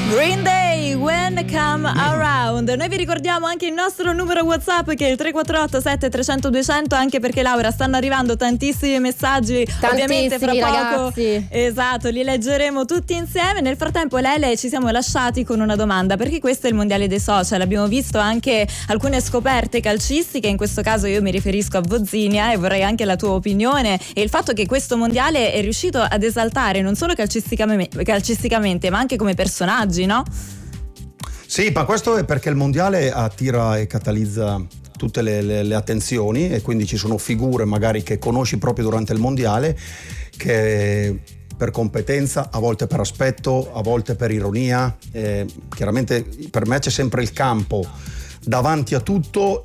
Green Day, When Come Around. Noi vi ricordiamo anche il nostro numero WhatsApp, che è il 348 7300 200, anche perché, Laura, stanno arrivando tantissimi messaggi. Ovviamente fra poco, ragazzi. esatto, li leggeremo tutti insieme. Nel frattempo, Lele, ci siamo lasciati con una domanda, perché questo è il mondiale dei social. Abbiamo visto anche alcune scoperte calcistiche, in questo caso io mi riferisco a Vozzinia, e vorrei anche la tua opinione e il fatto che questo mondiale è riuscito ad esaltare non solo calcisticamente ma anche come personaggi, no? Sì, ma questo è perché il mondiale attira e catalizza tutte le attenzioni, e quindi ci sono figure magari che conosci proprio durante il mondiale, che per competenza, a volte per aspetto, a volte per ironia, chiaramente per me c'è sempre il campo davanti a tutto,